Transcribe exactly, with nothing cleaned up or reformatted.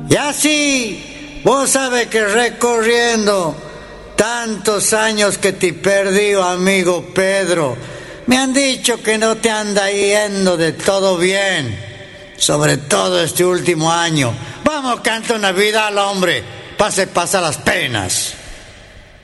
Y así, vos sabes que recorriendo tantos años que te perdí, amigo Pedro, me han dicho que no te anda yendo de todo bien, sobre todo este último año. Vamos, canta una vida al hombre, pase, pasa las penas.